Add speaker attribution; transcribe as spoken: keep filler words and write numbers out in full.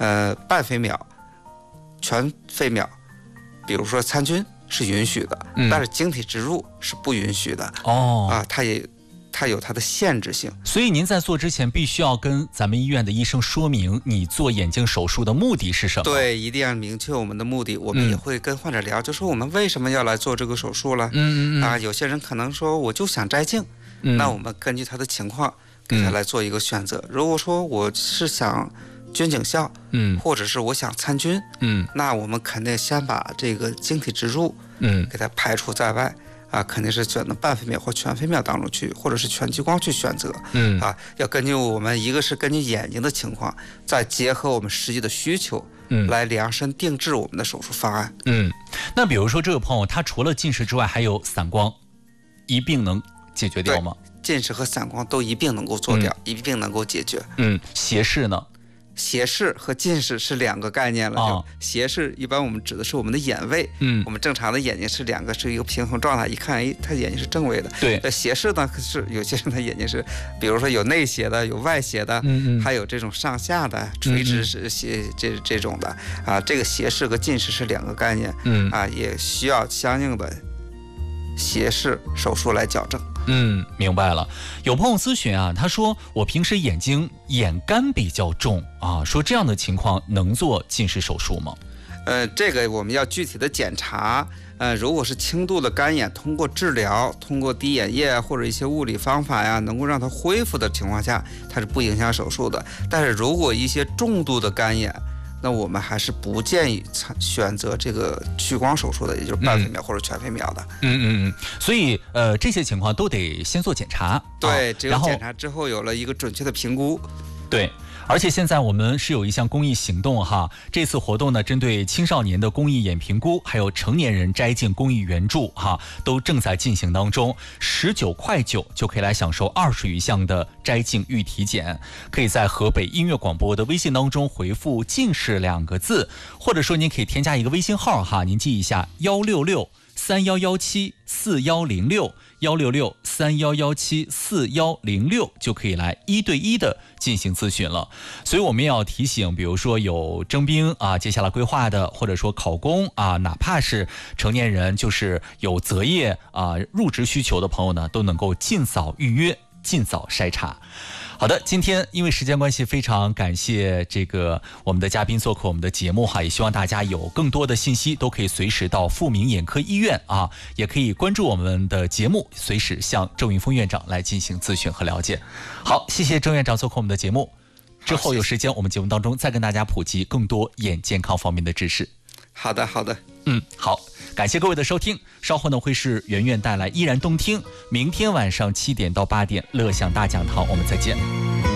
Speaker 1: 呃半飞秒、全飞秒，比如说参军是允许的，嗯、但是晶体植入是不允许的。
Speaker 2: 哦，
Speaker 1: 啊，它也它有它的限制性。
Speaker 2: 所以您在做之前必须要跟咱们医院的医生说明你做眼睛手术的目的是什么。
Speaker 1: 对，一定要明确我们的目的。我们也会跟患者聊，嗯、就说我们为什么要来做这个手术了。
Speaker 2: 嗯嗯嗯。
Speaker 1: 啊，有些人可能说我就想摘镜，嗯、那我们根据他的情况给他来做一个选择。嗯、如果说我是想军警校，嗯，或者是我想参军，嗯，那我们肯定先把这个晶体植入，嗯，给它排除在外。啊，肯定是选择半飞秒或全飞秒当中去，或者是全激光去选择。嗯，啊，要根据我们一个是根据眼睛的情况，再结合我们实际的需求，嗯，来量身定制我们的手术方案。
Speaker 2: 嗯，那比如说这个朋友他除了近视之外，还有散光，一并能解决掉吗？
Speaker 1: 近视和散光都一并能够做掉，嗯、一并能够解决。
Speaker 2: 嗯，斜视呢？
Speaker 1: 斜视和近视是两个概念了。哦、斜视一般我们指的是我们的眼位，嗯，我们正常的眼睛是两个是一个平衡状态，一看，哎，他眼睛是正位的。
Speaker 2: 对，
Speaker 1: 斜视呢是有些人的眼睛是，比如说有内斜的，有外斜的，嗯嗯，还有这种上下的、垂直是斜这这种的啊。这个斜视和近视是两个概念，嗯啊，也需要相应的斜视手术来矫正。
Speaker 2: 嗯，明白了。有朋友咨询啊，他说我平时眼睛眼干比较重啊，说这样的情况能做近视手术吗？
Speaker 1: 呃，这个我们要具体的检查。呃，如果是轻度的干眼，通过治疗，通过滴眼液或者一些物理方法呀，能够让它恢复的情况下，它是不影响手术的。但是如果一些重度的干眼，那我们还是不建议选择这个屈光手术的，也就是半飞秒或者全飞秒的。
Speaker 2: 嗯嗯嗯。所以呃，这些情况都得先做检查。
Speaker 1: 对，只有检查之后有了一个准确的评估。
Speaker 2: 对。而且现在我们是有一项公益行动哈，这次活动呢，针对青少年的公益眼评估，还有成年人摘镜公益援助哈，都正在进行当中。十九块九就可以来享受二十余项的摘镜预体检，可以在河北音乐广播的微信当中回复“近视”两个字，或者说您可以添加一个微信号哈，您记一下幺六六三幺幺七四幺零六。幺六六三幺幺七四幺零六就可以来一对一的进行咨询了。所以我们也要提醒，比如说有征兵啊，接下来规划的，或者说考公啊，哪怕是成年人，就是有择业啊入职需求的朋友呢，都能够尽早预约，尽早筛查。好的，今天因为时间关系，非常感谢这个我们的嘉宾做客我们的节目哈，也希望大家有更多的信息都可以随时到富民眼科医院啊，也可以关注我们的节目，随时向郑云峰院长来进行咨询和了解。好，谢谢郑院长做客我们的节目，之后有时间我们节目当中再跟大家普及更多眼健康方面的知识。
Speaker 1: 好的，好的，
Speaker 2: 嗯，好，感谢各位的收听。稍后呢会是圆圆带来依然动听，明天晚上七点到八点乐享大讲堂，我们再见。